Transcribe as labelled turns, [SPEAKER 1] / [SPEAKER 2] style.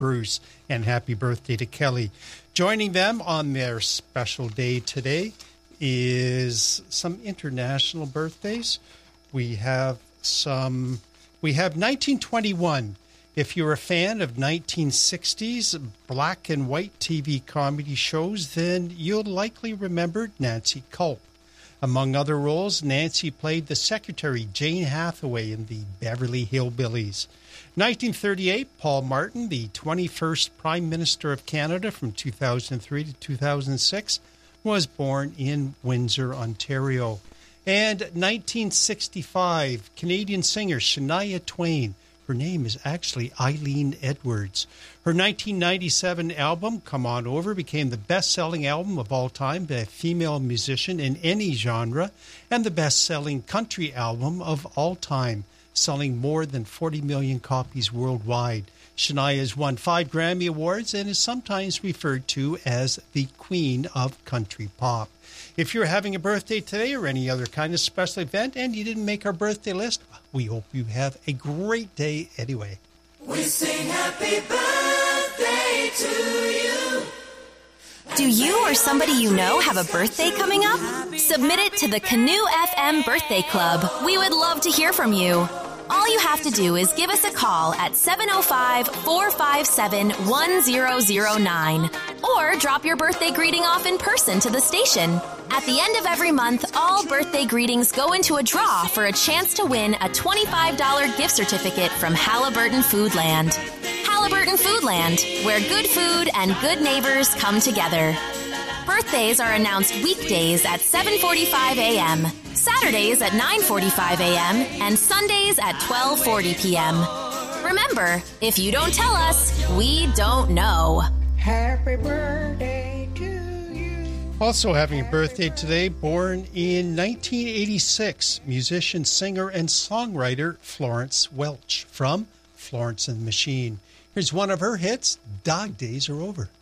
[SPEAKER 1] Bruce, and happy birthday to Kelly. Joining them on their special day today is some international birthdays. We have 1921. If you're a fan of 1960s black and white TV comedy shows, then you'll likely remember Nancy Culp. Among other roles, Nancy played the secretary Jane Hathaway in the Beverly Hillbillies. 1938, Paul Martin, the 21st Prime Minister of Canada from 2003 to 2006, was born in Windsor, Ontario. And 1965, Canadian singer Shania Twain. Her name is actually Eileen Edwards. Her 1997 album, Come On Over, became the best-selling album of all time by a female musician in any genre and the best-selling country album of all time, selling more than 40 million copies worldwide. Shania has won 5 Grammy Awards and is sometimes referred to as the Queen of Country Pop. If you're having a birthday today or any other kind of special event and you didn't make our birthday list, we hope you have a great day anyway.
[SPEAKER 2] We sing happy birthday to you.
[SPEAKER 3] Do you or somebody you know have a birthday coming up? Submit it to the Canoe FM Birthday Club. We would love to hear from you. All you have to do is give us a call at 705-457-1009 or drop your birthday greeting off in person to the station. At the end of every month, all birthday greetings go into a draw for a chance to win a $25 gift certificate from Halliburton Foodland. Halliburton Foodland, where good food and good neighbors come together. Birthdays are announced weekdays at 7:45 a.m., Saturdays at 9:45 a.m., and Sundays at 12:40 p.m. Remember, if you don't tell us, we don't know.
[SPEAKER 2] Happy birthday to you.
[SPEAKER 1] Also having a birthday today, born in 1986, musician, singer, and songwriter Florence Welch from Florence and the Machine. Here's one of her hits, Dog Days Are Over.